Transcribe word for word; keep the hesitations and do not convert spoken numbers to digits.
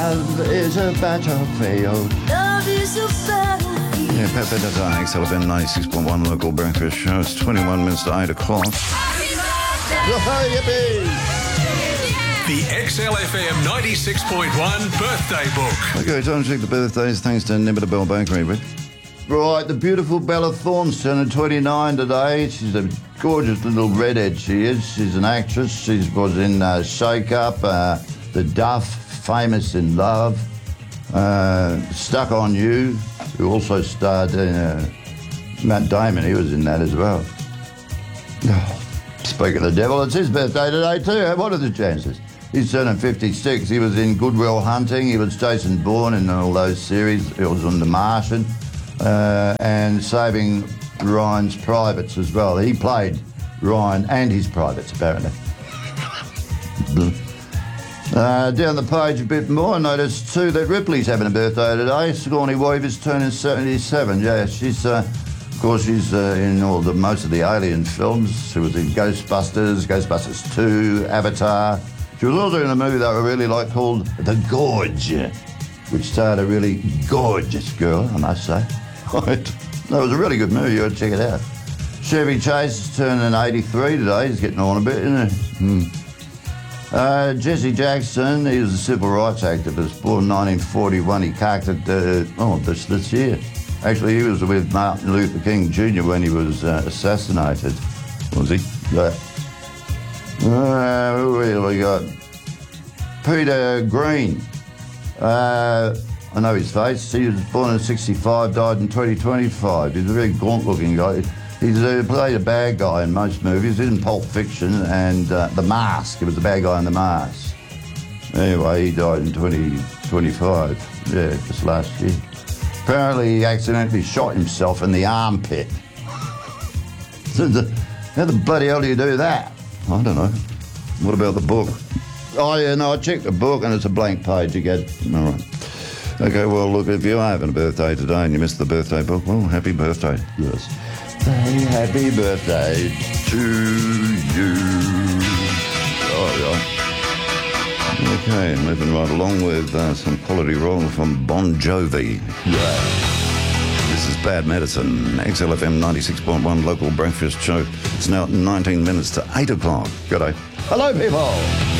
Love is a battlefield. Love is a battlefield. Yeah, Pat Benatar, X L F M ninety-six point one local breakfast show. It's twenty-one minutes to eight o'clock. Yippee! The X L F M ninety-six point one birthday book. Okay, time to check the birthdays thanks to Nibbit Bell Bakery. But right, the beautiful Bella Thorne's turning twenty-nine today. She's a gorgeous little redhead, she is. She's an actress. She was in uh, Shake Up, uh, The Duff, Famous in Love, uh, Stuck on You, who also starred in uh, Matt Damon. He was in that as well. Speaking of the devil, it's his birthday today too. What are the chances? He's turning fifty-six. He was in Good Will Hunting. He was Jason Bourne in all those series. He was on The Martian. Uh, and Saving Ryan's Privates as well. He played Ryan and his privates, apparently. uh, down the page a bit more, I noticed too that Ripley's having a birthday today. Sigourney Weaver's turning seventy-seven. Yeah, she's, uh, of course, she's uh, in all the most of the Alien films. She was in Ghostbusters, Ghostbusters two, Avatar. She was also in a movie that I really like called The Gorge, which starred a really gorgeous girl, I must say. Right. That was a really good movie. You ought to check it out. Chevy Chase is turning eighty-three today. He's getting on a bit, isn't he? Mm. Uh, Jesse Jackson, he was a civil rights activist. Born in nineteen forty-one. He carked it, uh, oh, this, this year. Actually, he was with Martin Luther King Junior when he was uh, assassinated. Was he? Yeah. Uh, who have we got? Peter Green. Uh... I know his face. He was born in sixty-five, died in twenty twenty-five. He's a very gaunt-looking guy. He's uh, played a bad guy in most movies. He's in Pulp Fiction and uh, The Mask. He was the bad guy in The Mask. Anyway, he died in twenty twenty-five. Yeah, just last year. Apparently, he accidentally shot himself in the armpit. So the, how the bloody hell do you do that? I don't know. What about the book? Oh, yeah, no, I checked the book and it's a blank page. You get... All right. Okay, well, look, if you are having a birthday today and you missed the birthday book, well, happy birthday. Yes. Say happy birthday to you. Oh, yeah. Okay, moving right along with uh, some quality roll from Bon Jovi. Yeah. This is Bad Medicine, X L F M ninety-six point one local breakfast show. It's now nineteen minutes to eight o'clock. Good day. Hello, people.